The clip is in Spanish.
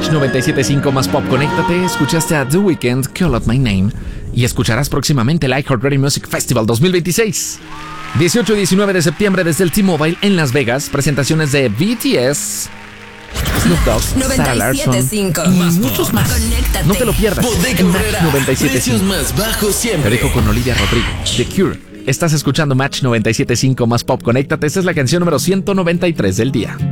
Match 97.5 más pop. Conéctate. Escuchaste a The Weeknd, Call Out My Name. Y escucharás próximamente el iHeartRadio Music Festival 2026. 18 y 19 de septiembre desde el T-Mobile en Las Vegas. Presentaciones de BTS, Snoop Dogg, Sarah Larson y muchos más. Conéctate. No te lo pierdas. Bodega Match Aurrera. 97.5. Precios más bajos siempre. Te dejo con Olivia Rodrigo, The Cure. Estás escuchando Match 97.5 más pop. Conéctate. Esta es la canción número 193 del día.